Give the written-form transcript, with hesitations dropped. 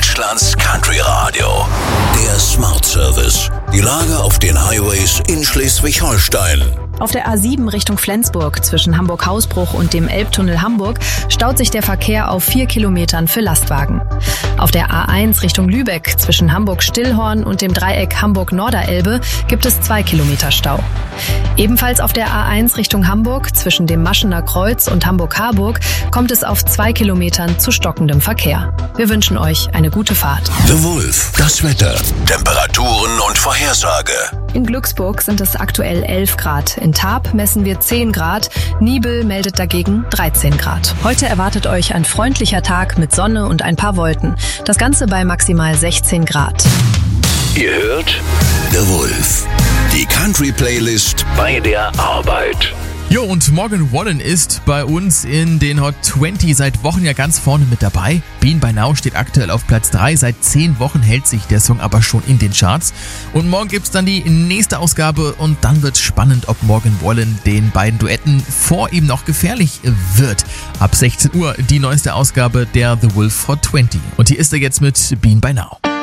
Deutschlands Country Radio. Der Smart Service. Die Lage auf den Highways in Schleswig-Holstein. Auf der A7 Richtung Flensburg zwischen Hamburg-Hausbruch und dem Elbtunnel Hamburg staut sich der Verkehr auf 4 Kilometern für Lastwagen. Auf der A1 Richtung Lübeck zwischen Hamburg-Stillhorn und dem Dreieck Hamburg-Norderelbe gibt es 2 Kilometer Stau. Ebenfalls auf der A1 Richtung Hamburg zwischen dem Maschener Kreuz und Hamburg-Harburg kommt es auf 2 Kilometern zu stockendem Verkehr. Wir wünschen euch eine gute Fahrt. The Wolf, das Wetter, Temperaturen und Vorhersage. In Glücksburg sind es aktuell 11 Grad. In Tarp messen wir 10 Grad. Nibel meldet dagegen 13 Grad. Heute erwartet euch ein freundlicher Tag mit Sonne und ein paar Wolken. Das Ganze bei maximal 16 Grad. Ihr hört The Wolf, die Country-Playlist bei der Arbeit. Jo, und Morgan Wallen ist bei uns in den Hot 20 seit Wochen ja ganz vorne mit dabei. Being by Now steht aktuell auf Platz 3. Seit 10 Wochen hält sich der Song aber schon in den Charts. Und morgen gibt's dann die nächste Ausgabe und dann wird's spannend, ob Morgan Wallen den beiden Duetten vor ihm noch gefährlich wird. Ab 16 Uhr die neueste Ausgabe der The Wolf Hot 20. Und hier ist er jetzt mit Being by Now.